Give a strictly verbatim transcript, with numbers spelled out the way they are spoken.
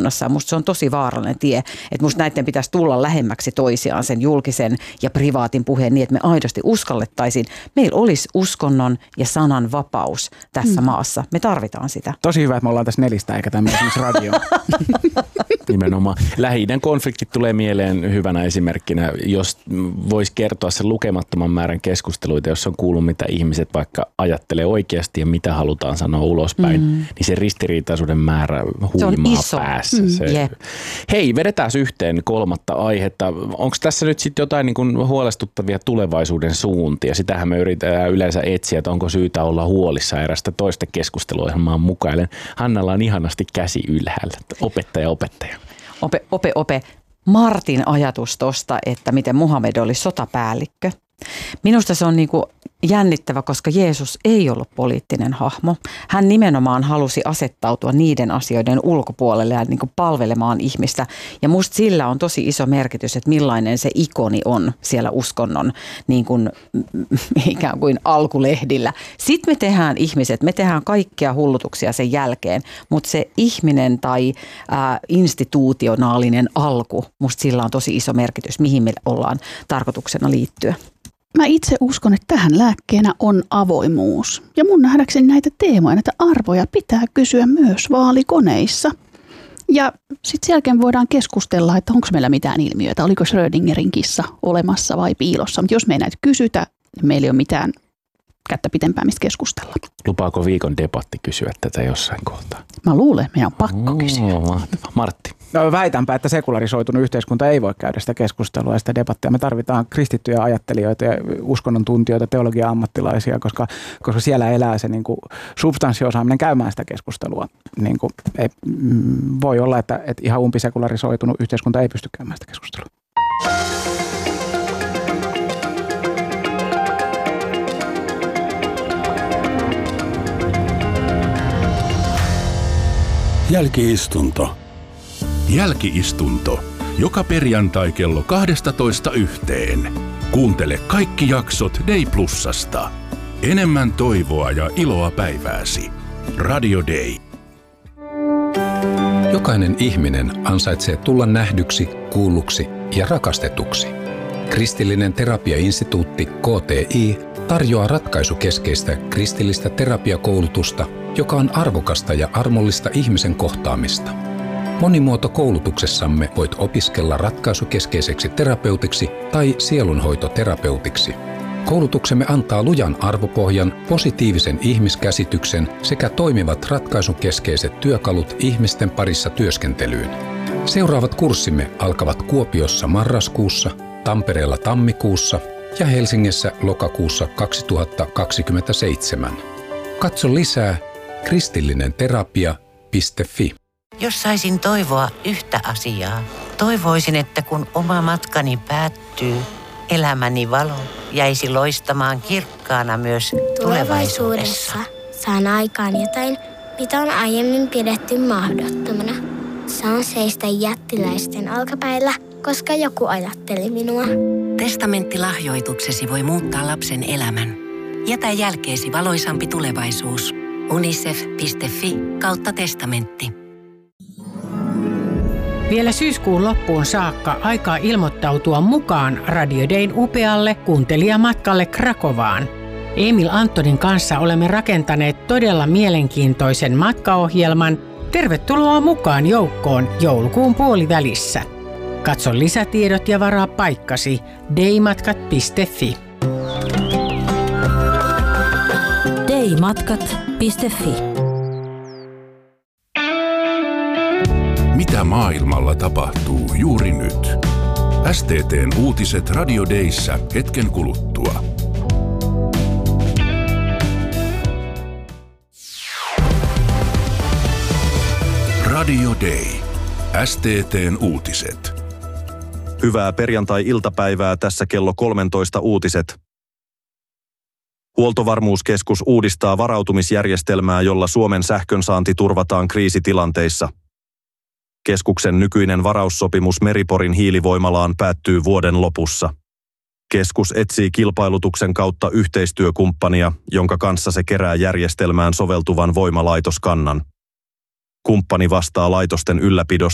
yhteiskunnassa. Musta se on tosi vaarallinen tie, että musta näiden pitäisi tulla lähemmäksi toisiaan sen julkisen ja privaatin puheen niin, että me aidosti uskallettaisiin. Meillä olisi uskonnon ja sanan vapaus tässä mm. maassa. Me tarvitaan sitä. Tosi hyvä, että me ollaan tässä nelistä eikä tämmöinen radio. Nimenomaan. Lähi-idän konfliktit tulee mieleen hyvänä esimerkkinä, jos voisi kertoa sen lukemattoman määrän keskusteluita, jos on kuullut, mitä ihmiset vaikka ajattelee oikeasti ja mitä halutaan sanoa ulospäin, mm. niin se ristiriitaisuuden määrä huimaa päässä. Mm. Se. Yep. Hei, vedetään yhteen kolmatta aihetta. Onko tässä nyt sitten jotain niin kuin huolestuttavia tulevaisuuden suuntia? Sitähän me yritetään yleensä etsiä, että onko syytä olla huolissa erästä toista keskusteluohjelmaa mukaillen. Hannalla on ihanasti käsi ylhäällä. Opettaja, opettaja. Ope, ope, ope. Martin ajatus tosta, että miten Muhammed oli sotapäällikkö. Minusta se on niin kuin jännittävä, koska Jeesus ei ollut poliittinen hahmo. Hän nimenomaan halusi asettautua niiden asioiden ulkopuolelle ja niin kuin palvelemaan ihmistä. Ja musta sillä on tosi iso merkitys, että millainen se ikoni on siellä uskonnon niin kuin, ikään kuin alkulehdillä. Sitten me tehdään ihmiset, me tehdään kaikkia hullutuksia sen jälkeen, mutta se ihminen tai ää, institutionaalinen alku, musta sillä on tosi iso merkitys, mihin me ollaan tarkoituksena liittyä. Mä itse uskon, että tähän lääkkeenä on avoimuus. Ja mun nähdäkseni näitä teemoja, näitä arvoja pitää kysyä myös vaalikoneissa. Ja sitten sen jälkeen voidaan keskustella, että onko meillä mitään ilmiöitä, oliko Schrödingerin kissa olemassa vai piilossa. Mutta jos me ei näitä kysytä, niin meillä ei ole mitään kättä pitempää, mistä keskustella. Lupaako viikon debatti kysyä tätä jossain kohtaa? Mä luulen, meidän on pakko kysyä. Oh, Martti. No, väitänpä, että sekularisoitunut yhteiskunta ei voi käydä sitä keskustelua ja sitä debattia. Me tarvitaan kristittyjä ajattelijoita ja uskonnon tuntijoita, teologia-ammattilaisia, koska, koska siellä elää se niin kuin substanssiosaaminen käymään sitä keskustelua. Niin kuin, ei, voi olla, että, että ihan umpisekularisoitunut yhteiskunta ei pysty käymään sitä keskustelua. Jälki-istunto. Jälki-istunto. Joka perjantai kello kaksitoista yhteen. Kuuntele kaikki jaksot Day Plusasta. Enemmän toivoa ja iloa päivääsi. Radio Day. Jokainen ihminen ansaitsee tulla nähdyksi, kuulluksi ja rakastetuksi. Kristillinen terapiainstituutti K T I tarjoaa ratkaisukeskeistä kristillistä terapiakoulutusta, joka on arvokasta ja armollista ihmisen kohtaamista. Monimuotokoulutuksessamme voit opiskella ratkaisukeskeiseksi terapeutiksi tai sielunhoitoterapeutiksi. Koulutuksemme antaa lujan arvopohjan, positiivisen ihmiskäsityksen sekä toimivat ratkaisukeskeiset työkalut ihmisten parissa työskentelyyn. Seuraavat kurssimme alkavat Kuopiossa marraskuussa, Tampereella tammikuussa ja Helsingissä lokakuussa kaksituhattakaksikymmentäseitsemän. Katso lisää kristillinenterapia piste fi. Jos saisin toivoa yhtä asiaa, toivoisin, että kun oma matkani päättyy, elämäni valo jäisi loistamaan kirkkaana myös tulevaisuudessa. Saan aikaan jotain, mitä on aiemmin pidetty mahdottomana. Saan seistä jättiläisten alkapäillä, koska joku ajatteli minua. Testamenttilahjoituksesi voi muuttaa lapsen elämän. Jätä jälkeesi valoisampi tulevaisuus. unicef piste fi kautta testamentti. Vielä syyskuun loppuun saakka aikaa ilmoittautua mukaan Radio Dayn upealle kuuntelijamatkalle Krakovaan. Emil Antonin kanssa olemme rakentaneet todella mielenkiintoisen matkaohjelman. Tervetuloa mukaan joukkoon joulukuun puolivälissä. Katso lisätiedot ja varaa paikkasi daymatkat piste fi. daymatkat piste fi. Mitä maailmalla tapahtuu juuri nyt? S T T:n uutiset Radio Dayssä hetken kuluttua. Radio Day. S T T:n uutiset. Hyvää perjantai-iltapäivää, tässä kello kolmetoista uutiset. Huoltovarmuuskeskus uudistaa varautumisjärjestelmää, jolla Suomen sähkönsaanti turvataan kriisitilanteissa. Keskuksen nykyinen varaussopimus Meriporin hiilivoimalaan päättyy vuoden lopussa. Keskus etsii kilpailutuksen kautta yhteistyökumppania, jonka kanssa se kerää järjestelmään soveltuvan voimalaitoskannan. Kumppani vastaa laitosten ylläpidosta